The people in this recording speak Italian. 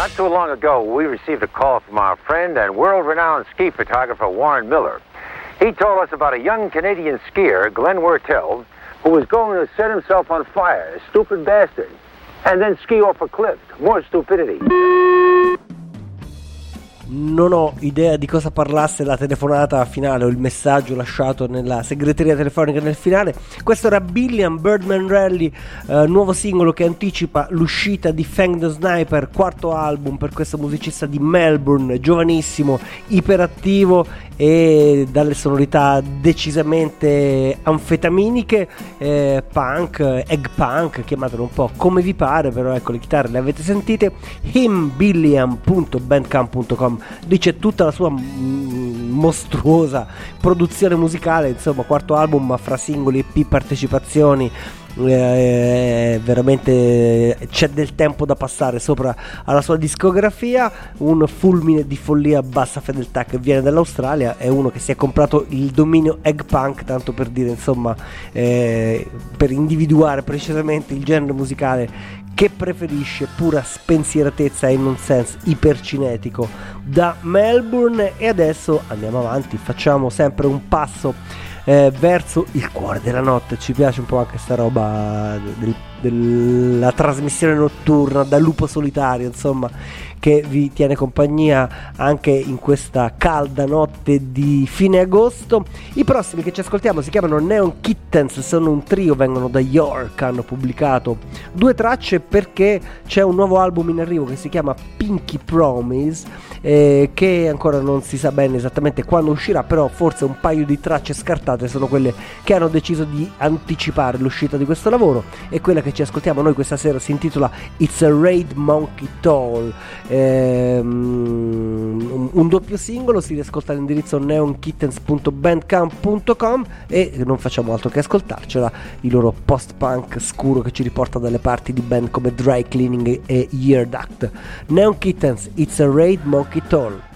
Not too long ago, we received a call from our friend and world-renowned ski photographer Warren Miller. He told us about a young Canadian skier, Glenn Wertel, who was going to set himself on fire, a stupid bastard, and then ski off a cliff. More stupidity. Non ho idea di cosa parlasse la telefonata finale o il messaggio lasciato nella segreteria telefonica nel finale. Questo era Billiam Birdman Rally, nuovo singolo che anticipa l'uscita di Fang the Sniper, quarto album per questo musicista di Melbourne, giovanissimo, iperattivo e dalle sonorità decisamente anfetaminiche, punk, egg punk, chiamatelo un po' come vi pare, però ecco, le chitarre le avete sentite. himbilliam.bandcamp.com, lì c'è tutta la sua mostruosa produzione musicale, insomma, quarto album ma fra singoli, EP, partecipazioni, veramente c'è del tempo da passare sopra alla sua discografia. Un fulmine di follia a bassa fedeltà che viene dall'Australia, è uno che si è comprato il dominio Egg Punk, tanto per dire, insomma, per individuare precisamente il genere musicale che preferisce, pura spensieratezza e nonsense ipercinetico da Melbourne. E adesso andiamo avanti, facciamo sempre un passo verso il cuore della notte. Ci piace un po' anche sta roba della trasmissione notturna da lupo solitario, insomma, che vi tiene compagnia anche in questa calda notte di fine agosto. I prossimi che ci ascoltiamo si chiamano Neon Kittens, sono un trio, vengono da York, hanno pubblicato 2 tracce perché c'è un nuovo album in arrivo che si chiama Pinky Promise, che ancora non si sa bene esattamente quando uscirà, però forse un paio di tracce scartate sono quelle che hanno deciso di anticipare l'uscita di questo lavoro, e quella che ci ascoltiamo noi questa sera si intitola It's a Raid Monkey Toll. Un doppio singolo, si riascolta all'indirizzo neonkittens.bandcamp.com e non facciamo altro che ascoltarcela, il loro post-punk scuro che ci riporta dalle parti di band come Dry Cleaning e Year Duct. Neon Kittens, It's a Raid Monkey Toll.